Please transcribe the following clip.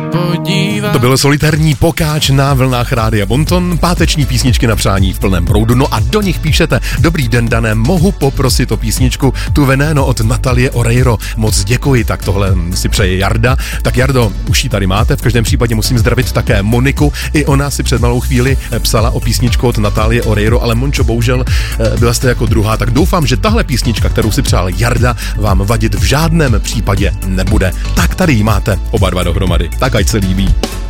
podívat. To bylo solitární pokáč na vlnách Rádia Bonton, páteční písničky na přání v plném proudu. No a do nich píšete: dobrý den, Dané, mohu poprosit o písničku Tu Veneno od Natalie Oreiro. Moc děkuji, tak tohle si přeje Jarda. Tak Jardo, už ji tady máte, v každém případě musím zdravit také Moniku. I ona si před malou chvíli psala o písničku od Natalie Oreiro, ale Mončo, bohužel byla jste jako druhá, tak doufám, že tahle písnička, kterou si přál Jarda, vám vadit v žádném případě nebude. Tak tady ji máte oba dva dohromady, tak ať se líbí.